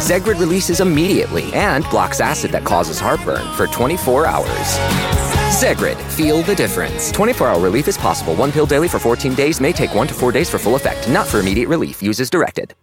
Zegrid releases immediately and blocks acid that causes heartburn for 24 hours. Zegrid, feel the difference. 24-hour relief is possible. One pill daily for 14 days may take 1 to 4 days for full effect. Not for immediate relief. Use as directed.